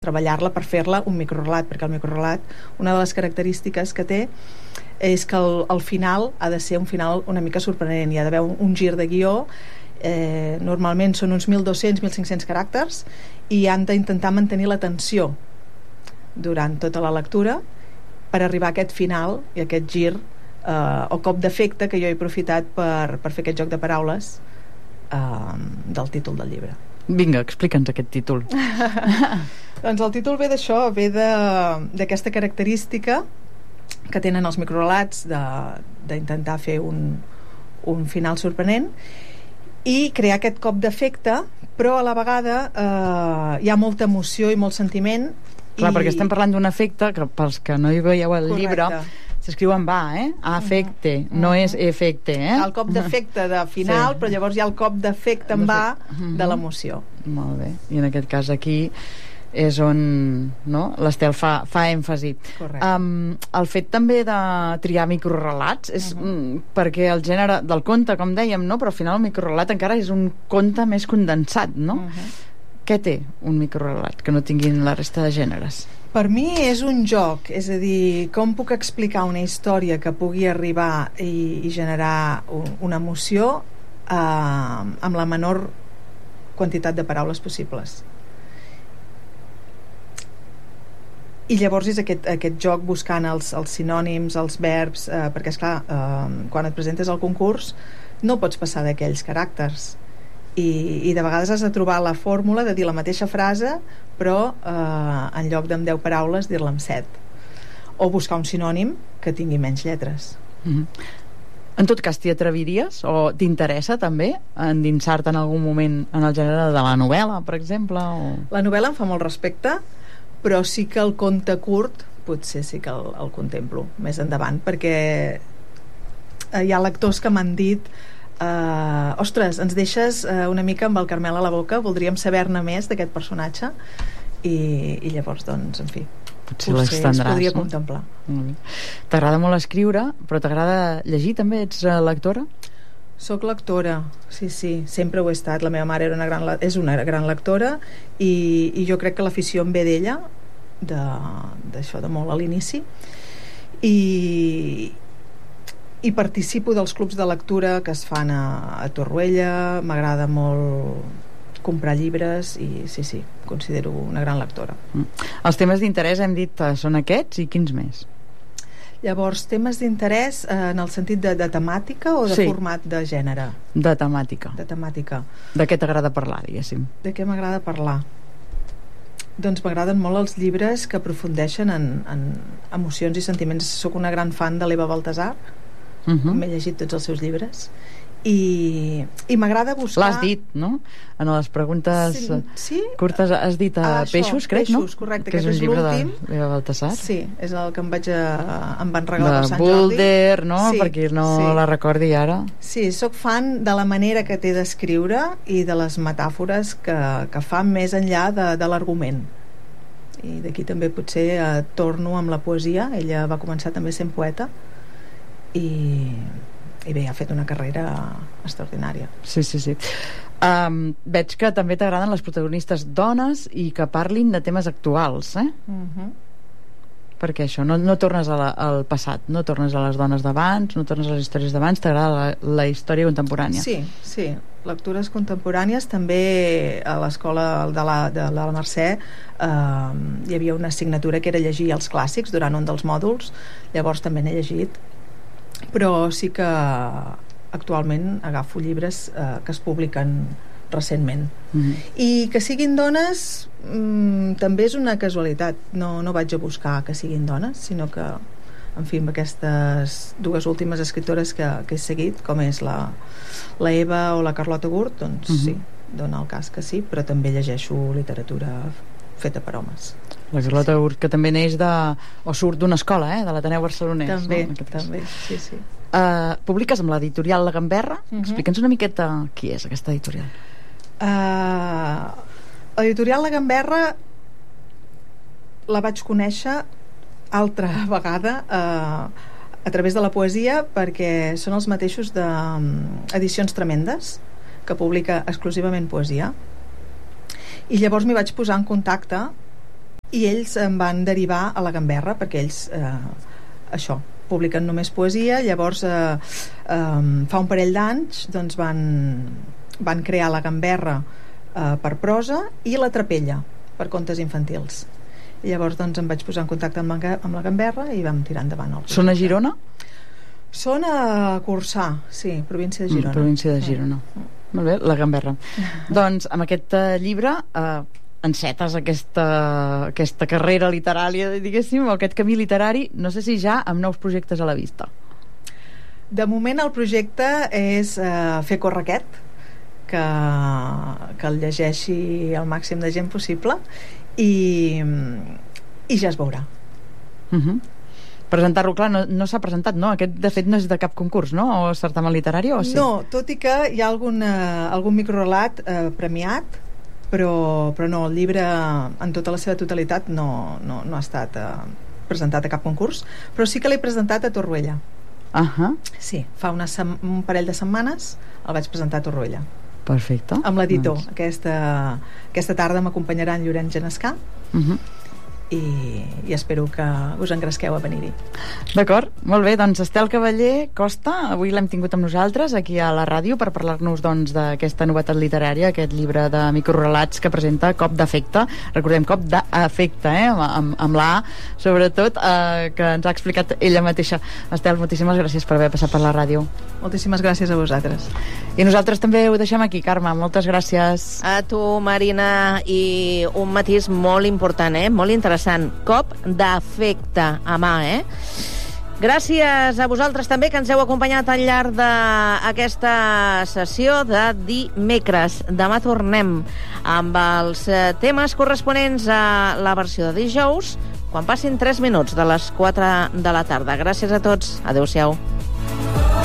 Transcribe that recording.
treballar-la per fer-la un microrelat, perquè el microrelat, una de les característiques que té és que el final ha de ser un final una mica sorprenent, hi ha d'haver un gir de guió, normalment són uns 1.200-1.500 caràcters i han d'intentar mantenir la tensió durant tota la lectura per arribar a aquest final i aquest gir o cop d'efecte que jo he aprofitat per fer aquest joc de paraules del títol del llibre. Vinga, explica'ns aquest títol. Doncs el títol ve d'això, ve d'aquesta característica que tenen els microrelats d'intentar fer un final sorprenent i crear aquest cop d'efecte, però a la vegada hi ha molta emoció i molt sentiment. Clar, perquè estem parlant d'un efecte que pels que no hi veieu el llibre s'escriu en va, afecte, no és efecte, el cop d'efecte de final, però llavors hi ha el cop d'efecte en va de l'emoció. Molt bé, i en aquest cas aquí és on l'Estel fa èmfasi. El fet també de triar microrelats és perquè el gènere del conte, com dèiem, però al final el microrelat encara és un conte més condensat, no? Què té un microrelat que no tinguin la resta de gèneres? Per mi és un joc, és a dir, com puc explicar una història que pugui arribar i generar una emoció amb la menor quantitat de paraules possibles. I llavors és aquest joc buscant els sinònims, els verbs, perquè esclar, quan et presentes al concurs no pots passar d'aquells caràcters i de vegades has de trobar la fórmula de dir la mateixa frase però en lloc d'en 10 paraules dir-la en 7 o buscar un sinònim que tingui menys lletres. En tot cas, t'hi atreviries o t'interessa també endinsar-te en algun moment en el gènere de la novel·la, per exemple? La novel·la em fa molt respecte, però sí que el conte curt potser sí que el contemplo més endavant, perquè hi ha lectors que m'han dit ostres, ens deixes una mica amb el Carmel a la boca, voldríem saber-ne més d'aquest personatge i llavors, doncs, en fi, potser es podria contemplar. T'agrada molt escriure, però t'agrada llegir també? Ets lectora? Soc lectora, sí, sempre ho he estat. La meva mare és una gran lectora i jo crec que l'afició em ve d'ella, d'això de molt a l'inici, i participo dels clubs de lectura que es fan a Torroella. M'agrada molt comprar llibres i sí, considero una gran lectora. Els temes d'interès hem dit són aquests i quins més? Llavors, temes d'interès en el sentit de temàtica o de format de gènere? De temàtica. De temàtica. De què t'agrada parlar, diguéssim? De què m'agrada parlar? Doncs m'agraden molt els llibres que aprofundeixen en emocions i sentiments. Soc una gran fan de l'Eva Baltasar. M'he llegit tots els seus llibres i m'agrada buscar... L'has dit, no? En les preguntes curtes has dit Peixos, crec, no? Peixos, correcte, que és un llibre de l'Eva Baltasar. Sí, és el que em van regalar per Sant Jordi. De Boulder, no? Sí, perquè no la recordi ara. Sí, sóc fan de la manera que té d'escriure i de les metàfores que fa més enllà de l'argument. I d'aquí també potser torno amb la poesia. Ella va començar també sent poeta i bé, ha fet una carrera extraordinària. Sí. Veig que també t'agraden les protagonistes dones i que parlin de temes actuals, perquè això, no tornes al passat, no tornes a les dones d'abans, no tornes a les històries d'abans, t'agrada la història contemporània. Sí, lectures contemporànies. També a l'escola de la Mercè hi havia una assignatura que era llegir els clàssics durant un dels mòduls, llavors també n'he llegit, però sí que actualment agafo llibres que es publiquen recentment i que siguin dones també és una casualitat, no vaig a buscar que siguin dones, sinó que en fi, amb aquestes dues últimes escriptores que he seguit, com és la Eva o la Carlota Gurt, doncs sí, dona el cas que sí, però també llegeixo literatura feta per homes. La Carlota Gurt, que també neix o surt d'una escola, de l'Ateneu Barcelonès. També, sí. Publiques amb l'editorial La Gamberra. Explica'ns una miqueta qui és aquesta editorial. L'editorial La Gamberra la vaig conèixer altra vegada a través de la poesia, perquè són els mateixos d'Edicions Tremendes, que publica exclusivament poesia, i llavors m'hi vaig posar en contacte i ells em van derivar a la Gamberra, perquè ells això, publiquen només poesia. Llavors fa un parell d'anys doncs van crear la Gamberra per prosa i la Trapella per contes infantils, i llavors doncs em vaig posar en contacte amb la Gamberra i vam tirar endavant el projecte. Són a Girona? Són a Corçà, sí, província de Girona. Província de Girona. Molt bé, la Gamberra. Doncs amb aquest llibre encetes aquesta carrera literària, diguéssim, o aquest camí literari, no sé si ja amb nous projectes a la vista. De moment el projecte és fer córrer aquest, que el llegeixi el màxim de gent possible, i ja es veurà. Presentar-lo, clar, no s'ha presentat, no? Aquest, de fet, no és de cap concurs, no? O certamen literari, o sí? No, tot i que hi ha algun microrelat premiat, però no, el llibre en tota la seva totalitat no ha estat presentat a cap concurs, però sí que l'he presentat a Torroella. Sí, fa un parell de setmanes el vaig presentar a Torroella. Perfecte. Amb l'editor. Aquesta tarda m'acompanyarà en Llorenç Genescà, i espero que us engresqueu a venir-hi. D'acord, molt bé, doncs Estel Cavaller Costa, avui l'hem tingut amb nosaltres aquí a la ràdio per parlar-nos doncs d'aquesta novetat literària, aquest llibre de microrelats que presenta Cop d'Afecte. Recordem, Cop d'Afecte, amb la A, sobretot, que ens ha explicat ella mateixa. Estel, moltíssimes gràcies per haver passat per la ràdio. Moltíssimes gràcies a vosaltres. I nosaltres també ho deixem aquí, Carme, moltes gràcies. A tu, Marina, i un matís molt important, molt interessant. Cop d'Afecte a mà, Gràcies a vosaltres també que ens heu acompanyat al llarg d'aquesta sessió de dimecres. Demà tornem amb els temes corresponents a la versió de dijous, quan passin 3 minuts de les 4 de la tarda. Gràcies a tots. Adéu-siau.